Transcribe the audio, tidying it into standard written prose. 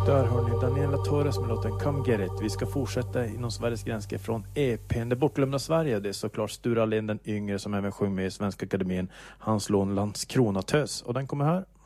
Där hör ni Daniela Torres med låten Come Get It. Vi ska fortsätta inom Sveriges gränser från EPn Det bortglömda Sverige. Det är såklart Sture Allén den yngre som även sjöng med i Svenska Akademin. Hans lån Landskrona Tös. Och den kommer här.